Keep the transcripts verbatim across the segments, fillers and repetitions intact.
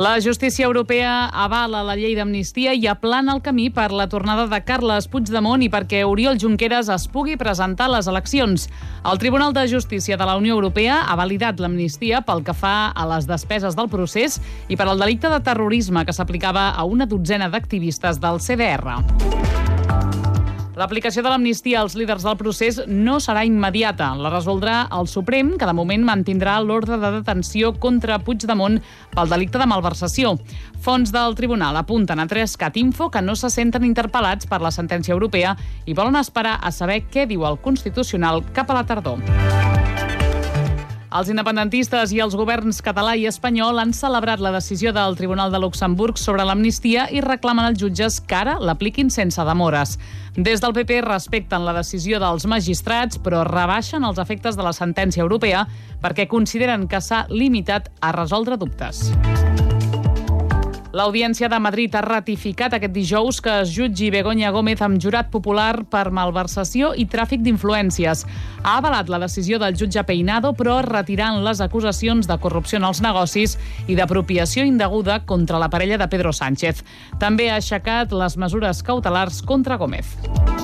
La justícia europea avala la llei d'amnistia i aplana el camí per la tornada de Carles Puigdemont i perquè Oriol Junqueras es pugui presentar a les eleccions. El Tribunal de Justícia de la Unió Europea ha validat l'amnistia pel que fa a les despeses del procés i per al delicte de terrorisme que s'aplicava a una dotzena d'activistes del C D R. L'aplicació de l'amnistia als líders del procés no serà immediata. La resoldrà el Suprem, que de moment mantindrà l'ordre de detenció contra Puigdemont pel delicte de malversació. Fons del tribunal apunten a tres cat info que no se senten interpel·lats per la sentència europea i volen esperar a saber què diu el Constitucional cap a la tardor. Els independentistes i els governs català i espanyol han celebrat la decisió del Tribunal de Luxemburg sobre l'amnistia i reclamen als jutges que ara l'apliquin sense demores. Des del P P respecten la decisió dels magistrats, però rebaixen els efectes de la sentència europea perquè consideren que s'ha limitat a resoldre dubtes. L'Audiència de Madrid ha ratificat aquest dijous que es jutgi Begoña Gómez amb jurat popular per malversació i tràfic d'influències. Ha avalat la decisió del jutge Peinado, però retirant les acusacions de corrupció en els negocis i d'apropiació indeguda contra la parella de Pedro Sánchez. També ha aixecat les mesures cautelars contra Gómez.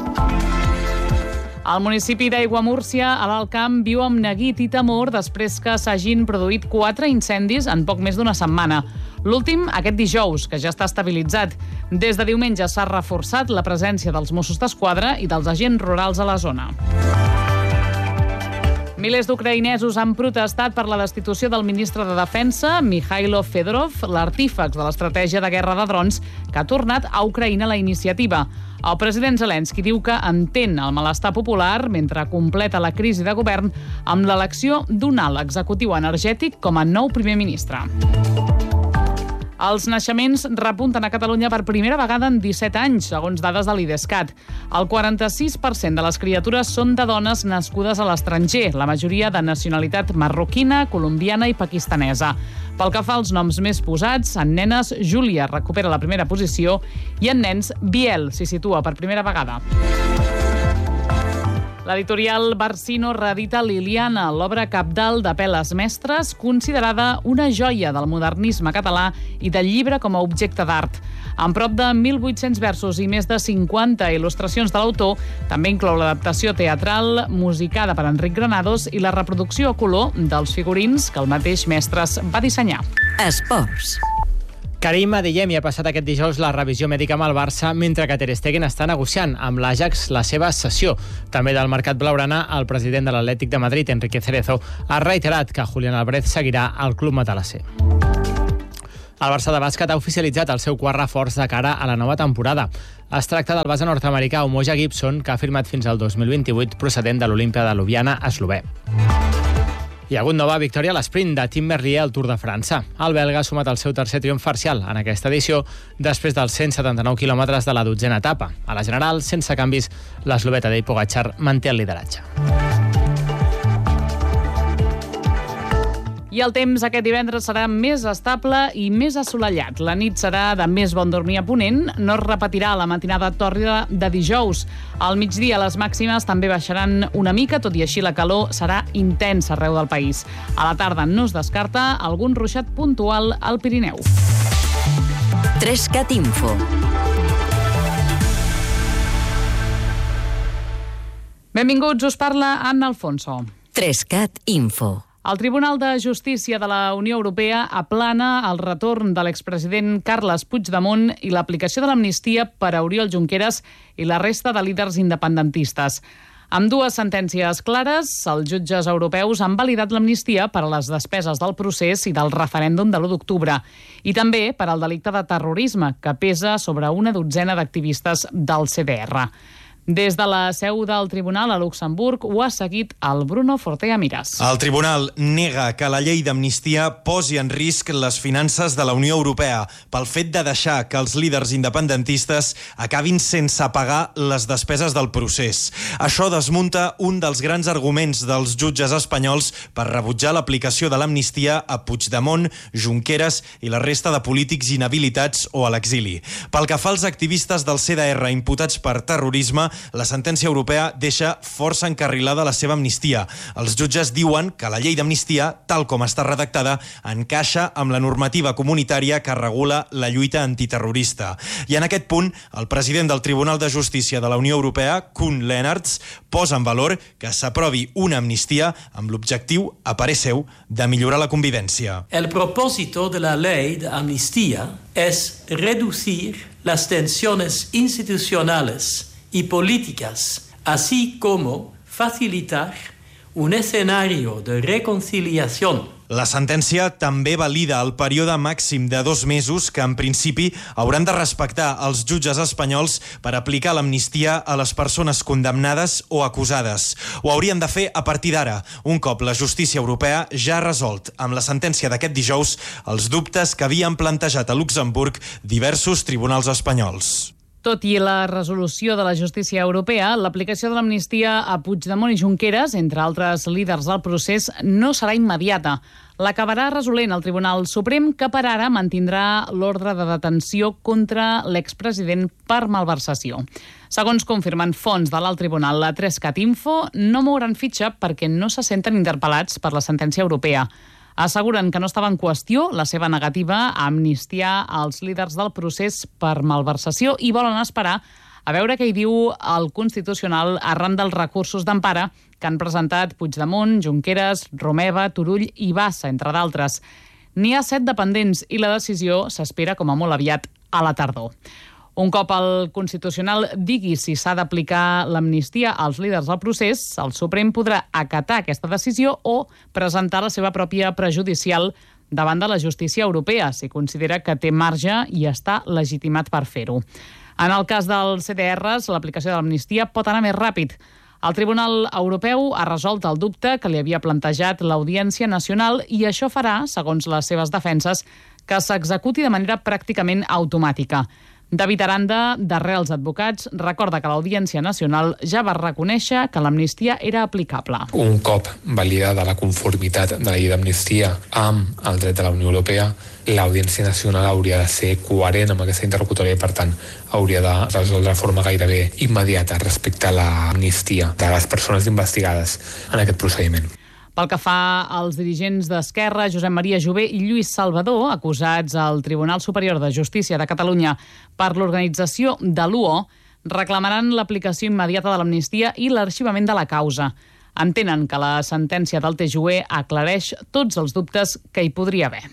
El municipi d'Aiguamúrcia, a l'Alt Camp, viu amb neguit i temor després que s'hagin produït quatre incendis en poc més d'una setmana. L'últim, aquest dijous, que ja està estabilitzat. Des de diumenge s'ha reforçat la presència dels Mossos d'Esquadra i dels agents rurals a la zona. Milers d'ucraïnesos han protestat per la destitució del ministre de Defensa, Mikhailo Fedorov, l'artífex de l'estratègia de guerra de drons, que ha tornat a Ucraïna la iniciativa. El president Zelensky diu que entén el malestar popular mentre completa la crisi de govern amb l'elecció d'un alt executiu energètic com a nou primer ministre. Els naixements repunten a Catalunya per primera vegada en disset anys, segons dades de l'Idescat. El quaranta-sis per cent de les criatures són de dones nascudes a l'estranger, la majoria de nacionalitat marroquina, colombiana i pakistanesa. Pel que fa als noms més posats, en nenes, Júlia recupera la primera posició i en nens, Biel s'hi situa per primera vegada. L'editorial Barsino reedita Liliana, l'obra cabdal d'Apel·les Mestres, considerada una joia del modernisme català i del llibre com a objecte d'art. Amb prop de mil vuit-cents versos i més de cinquanta il·lustracions de l'autor, també inclou l'adaptació teatral musicada per Enric Granados i la reproducció a color dels figurins que el mateix Mestres va dissenyar. Esports. Karim Adeyemi ha passat aquest dijous la revisió mèdica amb el Barça, mentre que Ter Stegen està negociant amb l'Ajax la seva cessió. També del mercat blaugrana, el president de l'Atlètic de Madrid, Enrique Cerezo, ha reiterat que Julián Álvarez seguirà al club matalasser. El Barça de bàsquet ha oficialitzat el seu quart reforç de cara a la nova temporada. Es tracta del base nord-americà Umoja Gibson, que ha firmat fins al dos mil vint-i-vuit procedent de l'Olimpia de Ljubljana, eslové. Hi ha hagut nova victòria a l'esprint de Tim Merlier al Tour de França. El belga ha sumat el seu tercer triomf parcial en aquesta edició després dels cent setanta-nou quilòmetres de la dotzena etapa. A la general, sense canvis, l'eslovè Tadej Pogačar manté el lideratge. I el temps aquest divendres serà més estable i més assolellat. La nit serà de més bon dormir a ponent, no es repetirà la matinada tòrrida de dijous. Al migdia les màximes també baixaran una mica, tot i així la calor serà intensa arreu del país. A la tarda no es descarta algun ruixat puntual al Pirineu. tres cat info. Benvinguts, us parla Anna Alfonso. tres cat info. El Tribunal de Justícia de la Unió Europea aplana el retorn de l'expresident Carles Puigdemont i l'aplicació de l'amnistia per a Oriol Junqueras i la resta de líders independentistes. Amb dues sentències clares, els jutges europeus han validat l'amnistia per a les despeses del procés i del referèndum de l'u d'octubre i també per al delicte de terrorisme, que pesa sobre una dotzena d'activistes del C D R. Des de la seu del Tribunal a Luxemburg ho ha seguit el Bruno Fortea Miras. El Tribunal nega que la llei d'amnistia posi en risc les finances de la Unió Europea pel fet de deixar que els líders independentistes acabin sense pagar les despeses del procés. Això desmunta un dels grans arguments dels jutges espanyols per rebutjar l'aplicació de l'amnistia a Puigdemont, Junqueras i la resta de polítics inhabilitats o a l'exili. Pel que fa als activistes del C D R imputats per terrorisme, la sentència europea deixa força encarrilada la seva amnistia. Els jutges diuen que la llei d'amnistia, tal com està redactada, encaixa amb la normativa comunitària que regula la lluita antiterrorista. I en aquest punt, el president del Tribunal de Justícia de la Unió Europea, Koen Lenaerts, posa en valor que s'aprovi una amnistia amb l'objectiu, a parer seu, de millorar la convivència. El propósito de la ley de amnistía es reducir las tensiones institucionales y políticas, así como facilitar un escenario de reconciliación. La sentència també valida el període màxim de dos mesos que, en principi, hauran de respectar els jutges espanyols per aplicar l'amnistia a les persones condemnades o acusades. Ho haurien de fer a partir d'ara, un cop la justícia europea ja ha resolt amb la sentència d'aquest dijous els dubtes que havien plantejat a Luxemburg diversos tribunals espanyols. Tot i la resolució de la justícia europea, l'aplicació de l'amnistia a Puigdemont i Junqueras, entre altres líders del procés, no serà immediata. L'acabarà resolent el Tribunal Suprem, que per ara mantindrà l'ordre de detenció contra l'expresident per malversació. Segons confirmen fonts de l'alt tribunal, la tres cat info no mouran fitxa perquè no se senten interpel·lats per la sentència europea. Asseguren que no estava en qüestió la seva negativa a amnistiar els líders del procés per malversació i volen esperar a veure què hi diu el Constitucional arran dels recursos d'empara que han presentat Puigdemont, Junqueras, Romeva, Turull i Bassa, entre d'altres. N'hi ha set dependents i la decisió s'espera com a molt aviat a la tardor. Un cop el Constitucional digui si s'ha d'aplicar l'amnistia als líders del procés, el Suprem podrà acatar aquesta decisió o presentar la seva pròpia prejudicial davant de la justícia europea, si considera que té marge i està legitimat per fer-ho. En el cas dels C D Rs, l'aplicació de l'amnistia pot anar més ràpid. El Tribunal Europeu ha resolt el dubte que li havia plantejat l'Audiència Nacional i això farà, segons les seves defenses, que s'executi de manera pràcticament automàtica. David Aranda, d'Arrels Advocats, recorda que l'Audiència Nacional ja va reconèixer que l'amnistia era aplicable. Un cop validada la conformitat de la llei d'amnistia amb el dret de la Unió Europea, l'Audiència Nacional hauria de ser coherent amb aquesta interlocutòria i, per tant, hauria de resoldre de forma gairebé immediata respecte a l'amnistia de les persones investigades en aquest procediment. Pel que fa als dirigents d'Esquerra, Josep Maria Jové i Lluís Salvador, acusats al Tribunal Superior de Justícia de Catalunya per l'organització de l'U O, reclamaran l'aplicació immediata de l'amnistia i l'arxivament de la causa. Entenen que la sentència del T J U E aclareix tots els dubtes que hi podria haver.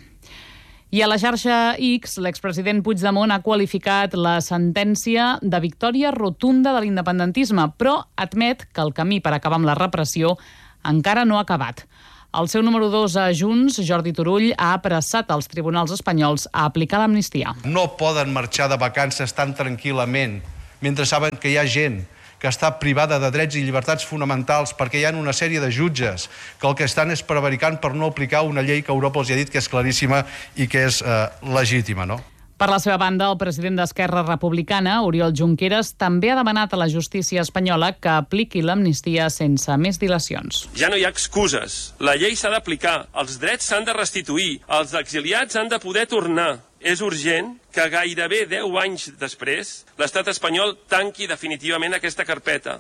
I a la xarxa X, l'expresident Puigdemont ha qualificat la sentència de victòria rotunda de l'independentisme, però admet que el camí per acabar amb la repressió encara no ha acabat. El seu número dos a Junts, Jordi Turull, ha apressat els tribunals espanyols a aplicar l'amnistia. No poden marxar de vacances tan tranquil·lament mentre saben que hi ha gent que està privada de drets i llibertats fonamentals perquè hi ha una sèrie de jutges que el que estan és prevaricant per no aplicar una llei que Europa els ha dit que és claríssima i que és eh, legítima, no? Per la seva banda, el president d'Esquerra Republicana, Oriol Junqueras, també ha demanat a la justícia espanyola que apliqui l'amnistia sense més dilacions. Ja no hi ha excuses. La llei s'ha d'aplicar, els drets s'han de restituir, els exiliats han de poder tornar. És urgent que gairebé deu anys després l'estat espanyol tanqui definitivament aquesta carpeta.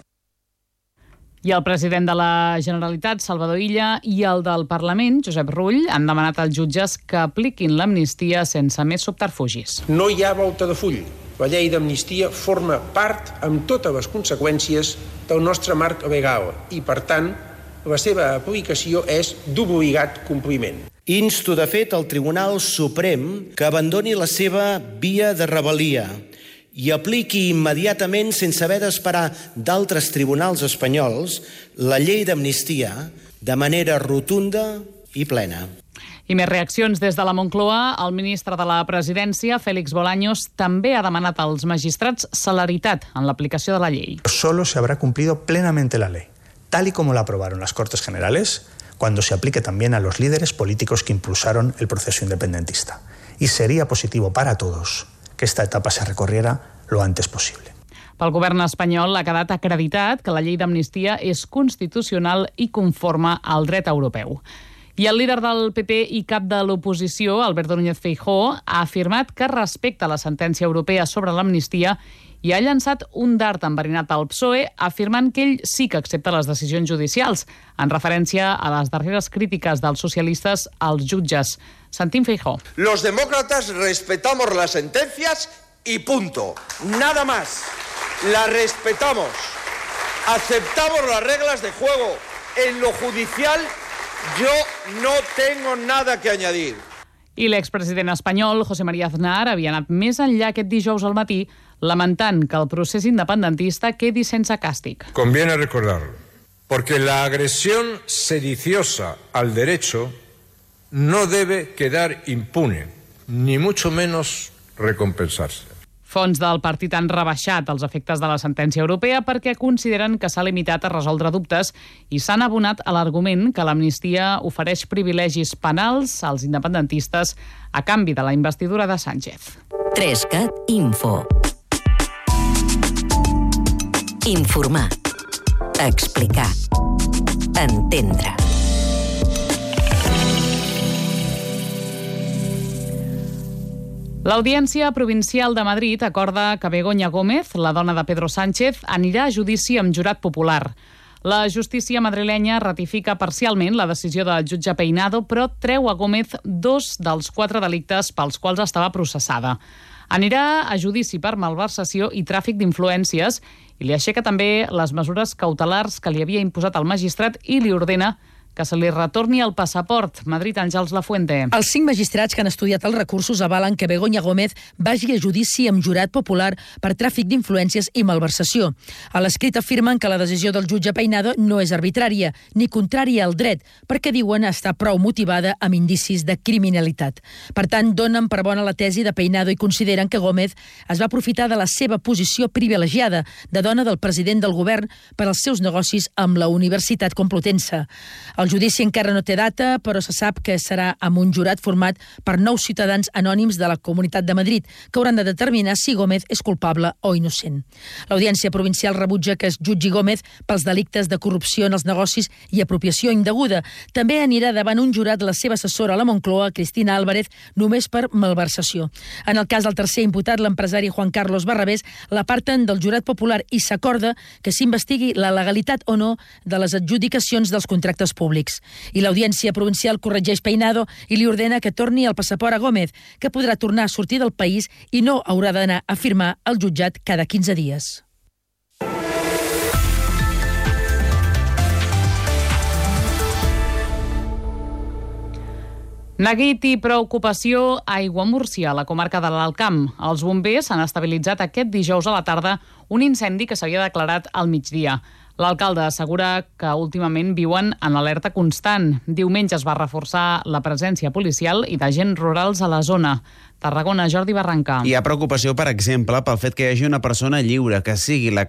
I el president de la Generalitat, Salvador Illa, i el del Parlament, Josep Rull, han demanat als jutges que apliquin l'amnistia sense més subterfugis. No hi ha volta de full. La llei d'amnistia forma part, amb totes les conseqüències, del nostre marc legal i, per tant, la seva aplicació és d'obligat compliment. Insto, de fet, el Tribunal Suprem que abandoni la seva via de rebel·lia i apliqui immediatament, sense haver d'esperar d'altres tribunals espanyols, la llei d'amnistia de manera rotunda i plena. I més reaccions des de la Moncloa. El ministre de la Presidència, Félix Bolaños, també ha demanat als magistrats celeritat en l'aplicació de la llei. Solo se habrá cumplido plenamente la ley, tal y como la aprobaron las Cortes Generales, cuando se aplique también a los líderes políticos que impulsaron el proceso independentista. Y sería positivo para todos que esta etapa se recorriera lo antes posible. Pel govern espanyol ha quedat acreditat que la llei d'amnistia és constitucional i conforme al dret europeu. I el líder del P P i cap de l'oposició, Alberto Núñez Feijóo, ha afirmat que respecta la sentència europea sobre l'amnistia i ha llançat un dard enverinat al P S O E, afirmant que ell sí que accepta les decisions judicials, en referència a les darreres crítiques dels socialistes als jutges. Sentim Feijóo. Los demócratas respetamos las sentencias y punto. Nada más. Las respetamos. Aceptamos las reglas de juego. En lo judicial, yo no tengo nada que añadir. I l'expresident espanyol, José María Aznar, havia anat més enllà aquest dijous al matí, lamentant que el procés independentista quedi sense càstig. Conviene recordarlo, porque la agresión sediciosa al derecho no debe quedar impune, ni mucho menos recompensarse. Fons del partit han rebaixat els efectes de la sentència europea perquè consideren que s'ha limitat a resoldre dubtes i s'han abonat a l'argument que l'amnistia ofereix privilegis penals als independentistes a canvi de la investidura de Sánchez. Trescat Info. Informar. Explicar. Entendre. L'Audiència Provincial de Madrid acorda que Begoña Gómez, la dona de Pedro Sánchez, anirà a judici amb jurat popular. La justícia madrilenya ratifica parcialment la decisió del jutge Peinado, però treu a Gómez dos dels quatre delictes pels quals estava processada. Anirà a judici per malversació i tràfic d'influències i li aixeca també les mesures cautelars que li havia imposat el magistrat i li ordena que se li retorni el passaport. Madrid, Àngels Lafuente. Els cinc magistrats que han estudiat els recursos avalen que Begoña Gómez vagi a judici amb jurat popular per tràfic d'influències i malversació. A l'escrit afirmen que la decisió del jutge Peinado no és arbitrària ni contrària al dret, perquè diuen estar prou motivada amb indicis de criminalitat. Per tant, donen per bona la tesi de Peinado i consideren que Gómez es va aprofitar de la seva posició privilegiada de dona del president del govern per als seus negocis amb la Universitat Complutense. El judici encara no té data, però se sap que serà amb un jurat format per nou ciutadans anònims de la Comunitat de Madrid, que hauran de determinar si Gómez és culpable o innocent. L'Audiència Provincial rebutja que es jutgi Gómez pels delictes de corrupció en els negocis i apropiació indeguda. També anirà davant un jurat la seva assessora a la Moncloa, Cristina Álvarez, només per malversació. En el cas del tercer imputat, l'empresari Juan Carlos Barrabés, l'aparten del jurat popular i s'acorda que s'investigui la legalitat o no de les adjudicacions dels contractes públics. I l'Audiència Provincial corregeix Peinado i li ordena que torni el passaport a Gómez, que podrà tornar a sortir del país i no haurà d'anar a firmar al jutjat cada quinze dies. Neguit i preocupació a Aiguamúrcia, a la comarca de l'Alt Camp. Els bombers han estabilitzat aquest dijous a la tarda un incendi que s'havia declarat al migdia. L'alcalde assegura que últimament viuen en alerta constant. Diumenge es va reforçar la presència policial i d'agents rurals a la zona. Tarragona, Jordi Barranca. Hi ha preocupació, per exemple, pel fet que hi hagi una persona lliure, que sigui la